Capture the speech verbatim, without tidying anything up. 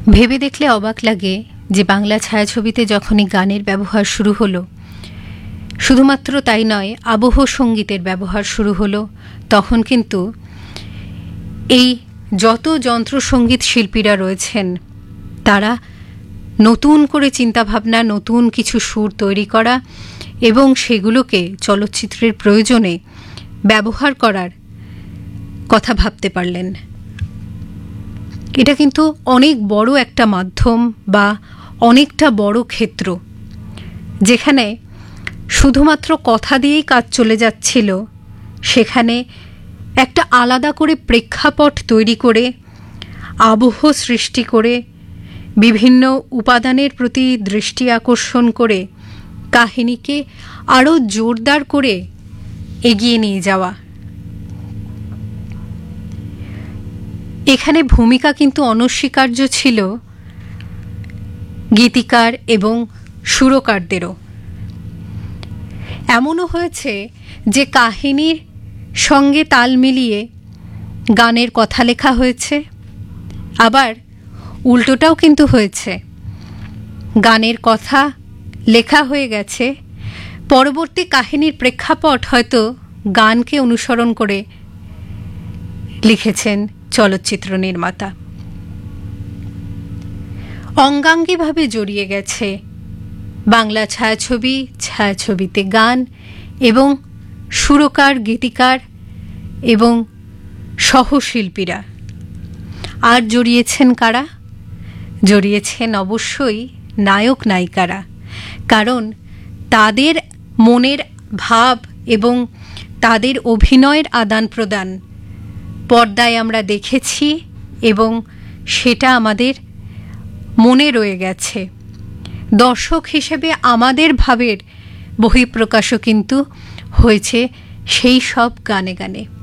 ভেবে দেখলে অবাক লাগে যে বাংলা ছায়াছবিতে যখনই গানের ব্যবহার শুরু হলো, শুধুমাত্র তাই নয়, আবহ সঙ্গীতের ব্যবহার শুরু হলো, তখন কিন্তু এই যত যন্ত্রসঙ্গীত শিল্পীরা রয়েছেন তারা নতুন করে চিন্তাভাবনা, নতুন কিছু সুর তৈরি করা এবং সেগুলোকে চলচ্চিত্রের প্রয়োজনে ব্যবহার করার কথা ভাবতে পারলেন। এটা কিন্তু অনেক বড় একটা মাধ্যম বা অনেকটা বড় ক্ষেত্র, যেখানে শুধুমাত্র কথা দিয়েই কাজ চলে যাচ্ছিল, সেখানে একটা আলাদা করে প্রেক্ষাপট তৈরি করে, আবহ সৃষ্টি করে, বিভিন্ন উপাদানের প্রতি দৃষ্টি আকর্ষণ করে কাহিনীকে আরও জোরদার করে এগিয়ে নিয়ে যাওয়া। এখানে ভূমিকা কিন্তু অনস্বীকার্য ছিল গীতিকার এবং সুরকারদেরও। এমনও হয়েছে যে কাহিনীর সঙ্গে তাল মিলিয়ে গানের কথা লেখা হয়েছে, আবার উল্টোটাও কিন্তু হয়েছে, গানের কথা লেখা হয়ে গেছে, পরবর্তী কাহিনীর প্রেক্ষাপট হয়তো গানকে অনুসরণ করে লিখেছেন চলচ্চিত্র নির্মাতা। অঙ্গাঙ্গিভাবে জড়িয়ে গেছে বাংলা ছায়াছবি, ছায়াছবিতে গান এবং সুরকার, গীতিকার এবং সহশিল্পীরা। আর জড়িয়েছেন কারা? জড়িয়েছেন অবশ্যই নায়ক নায়িকারা, কারণ তাদের মনের ভাব এবং তাদের অভিনয়ের আদান প্রদান পর্দায় আমরা দেখেছি এবং সেটা আমাদের মনে রয়ে গেছে। দর্শক হিসেবে আমাদের ভাবের বহিঃপ্রকাশও কিন্তু হয়েছে সেই সব গানে গানে।